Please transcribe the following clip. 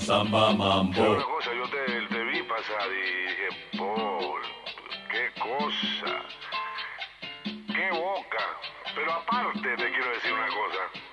samba Pero mambo. una cosa, yo te vi pasar y dije, Paul, qué cosa, qué boca. Pero aparte te quiero decir una cosa.